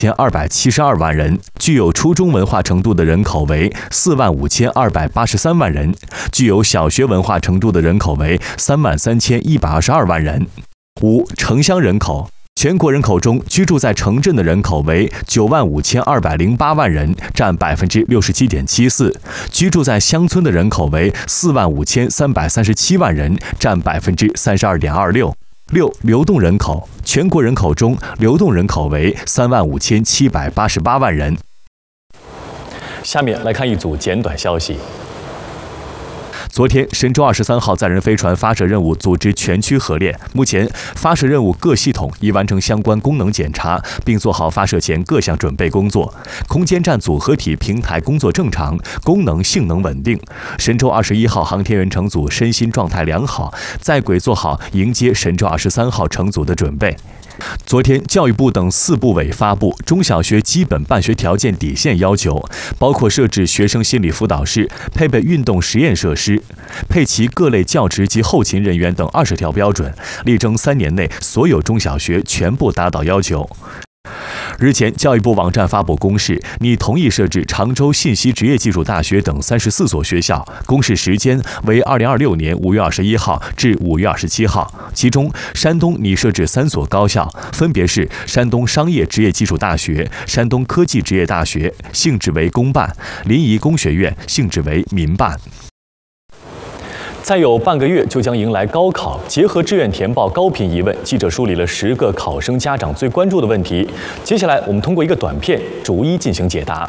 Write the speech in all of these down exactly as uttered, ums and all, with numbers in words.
千二百七十二万人，具有初中文化程度的人口为四万五千二百八十三万人，具有小学文化程度的人口为三万三千一百二十二万人。五、城乡人口。全国人口中，居住在城镇的人口为九万五千二百零八万人，占百分之六十七点七四；居住在乡村的人口为四万五千三百三十七万人，占百分之三十二点二六。六、流动人口。全国人口中，流动人口为三万五千七百八十八万人。下面来看一组简短消息。昨天，神舟二十三号载人飞船发射任务组织全区核练。目前，发射任务各系统已完成相关功能检查，并做好发射前各项准备工作。空间站组合体平台工作正常，功能性能稳定。神舟二十一号航天员乘组身心状态良好，在轨做好迎接神舟二十三号乘组的准备。昨天，教育部等四部委发布中小学基本办学条件底线要求，包括设置学生心理辅导室、配备运动实验设施、配齐各类教职及后勤人员等二十条标准，力争三年内所有中小学全部达到要求。日前，教育部网站发布公示，拟同意设置常州信息职业技术大学等三十四所学校，公示时间为二零二六年五月二十一号至五月二十七号。其中，山东拟设置三所高校，分别是山东商业职业技术大学、山东科技职业大学，性质为公办；临沂工学院，性质为民办。再有半个月就将迎来高考，结合志愿填报高频疑问，记者梳理了十个考生家长最关注的问题。接下来，我们通过一个短片逐一进行解答。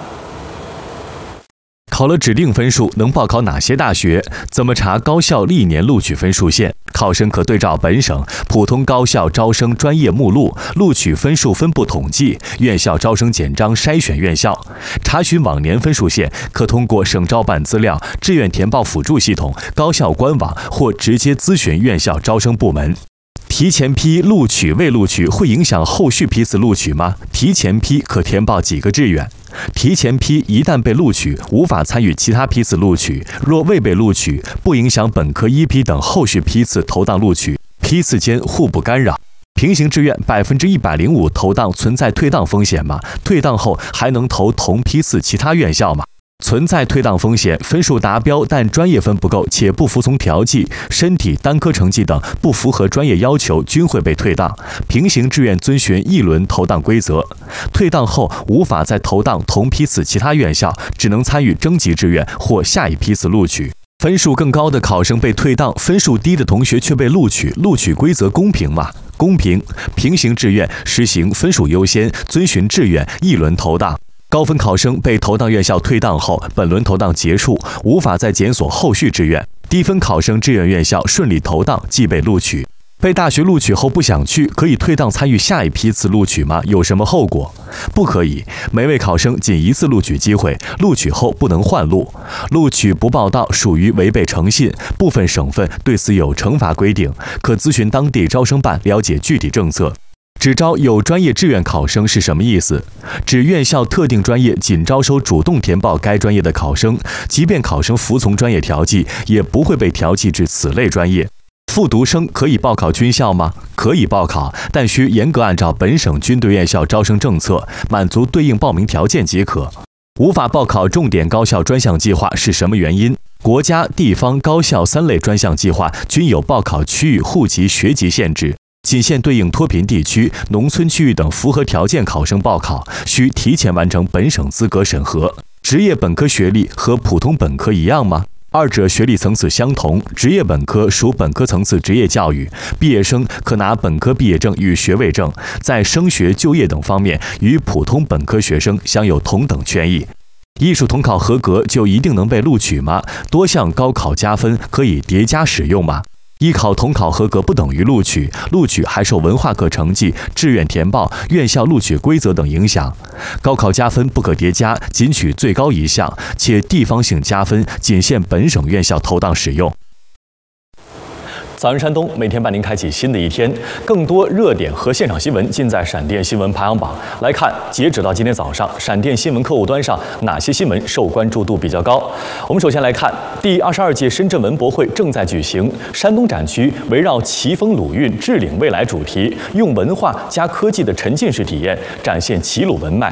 考了指定分数能报考哪些大学？怎么查高校历年录取分数线？考生可对照本省普通高校招生专业目录、录取分数分布统计、院校招生简章筛选院校。查询往年分数线，可通过省招办资料、志愿填报辅助系统、高校官网或直接咨询院校招生部门。提前批录取未录取会影响后续批次录取吗？提前批可填报几个志愿？提前批一旦被录取，无法参与其他批次录取；若未被录取，不影响本科一批等后续批次投档录取，批次间互不干扰。平行志愿百分之一百零五投档存在退档风险吗？退档后还能投同批次其他院校吗？存在退档风险，分数达标但专业分不够且不服从调剂，身体、单科成绩等不符合专业要求均会被退档。平行志愿遵循一轮投档规则，退档后无法再投档同批次其他院校，只能参与征集志愿或下一批次录取。分数更高的考生被退档，分数低的同学却被录取，录取规则公平吗？公平。平行志愿实行分数优先，遵循志愿一轮投档。高分考生被投档院校退档后，本轮投档结束，无法再检索后续志愿。低分考生志愿院校顺利投档，即被录取。被大学录取后不想去，可以退档参与下一批次录取吗？有什么后果？不可以，每位考生仅一次录取机会，录取后不能换录。录取不报到属于违背诚信，部分省份对此有惩罚规定，可咨询当地招生办了解具体政策。只招有专业志愿考生是什么意思？指院校特定专业仅招收主动填报该专业的考生，即便考生服从专业调剂，也不会被调剂至此类专业。复读生可以报考军校吗？可以报考，但需严格按照本省军队院校招生政策，满足对应报名条件即可。无法报考重点高校专项计划是什么原因？国家、地方高校三类专项计划均有报考区域、户籍、学籍限制。仅限对应脱贫地区、农村区域等符合条件考生报考，需提前完成本省资格审核。职业本科学历和普通本科一样吗？二者学历层次相同，职业本科属本科层次职业教育，毕业生可拿本科毕业证与学位证，在升学、就业等方面与普通本科学生享有同等权益。艺术统考合格就一定能被录取吗？多项高考加分可以叠加使用吗？艺考统考合格不等于录取，录取还受文化课成绩、志愿填报、院校录取规则等影响。高考加分不可叠加，仅取最高一项，且地方性加分仅限本省院校投档使用。 早安山东，每天伴您开启新的一天。更多热点和现场新闻尽在闪电新闻排行榜。来看，截止到今天早上，闪电新闻客户端上哪些新闻受关注度比较高？我们首先来看，第二十二届深圳文博会正在举行，山东展区围绕奇峰鲁韵、致领未来主题，用文化加科技的沉浸式体验，展现齐鲁文脉、